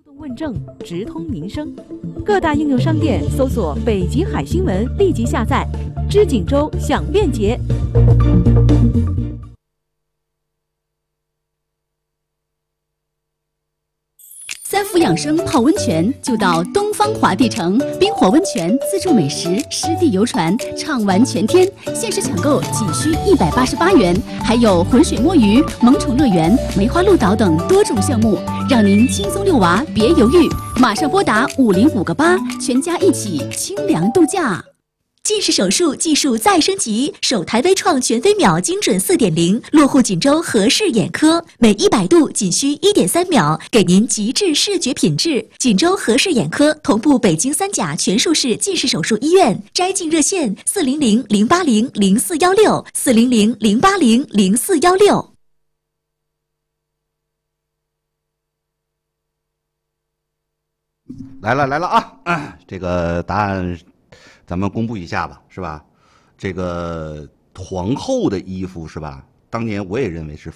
问政，直通民生。各大应用商店搜索“北极海新闻”，立即下载。知锦州享便捷。 三伏养生泡温泉就到东方华帝城冰火温泉，自助美食，湿地游船，畅玩全天，限时抢购仅需188元，还有浑水摸鱼、萌宠乐园、梅花鹿岛等多种项目，让您轻松遛娃，别犹豫，马上拨打50588，全家一起清凉度假。 近视手术技术再升级，首台微创全飞秒精准4.0，落户锦州和氏眼科，每100度仅需1.3秒，给您极致视觉品质。锦州和氏眼科同步北京3甲全术式近视手术医院，摘镜热线400-080-0416，400-080-0416。 来了啊！这个答案咱们公布一下吧，是吧？这个皇后的衣服是吧？当年我也认为是